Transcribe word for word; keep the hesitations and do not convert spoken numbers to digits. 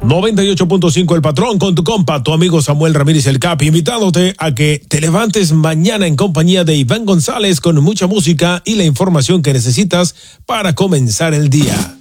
noventa y ocho punto cinco El Patrón con tu compa, tu amigo Samuel Ramírez el Capi, invitándote a que te levantes mañana en compañía de Iván González con mucha música y la información que necesitas para comenzar el día.